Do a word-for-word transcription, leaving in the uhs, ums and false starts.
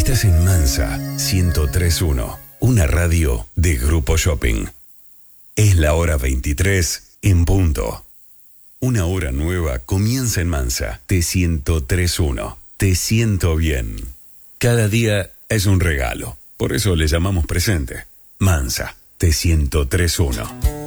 Estás en Mansa ciento tres punto uno, una radio de Grupo Shopping. Es la hora veintitrés en punto. Una hora nueva comienza en Mansa. T ciento tres punto uno. Te siento bien. Cada día es un regalo. Por eso le llamamos presente. Mansa. T ciento tres punto uno.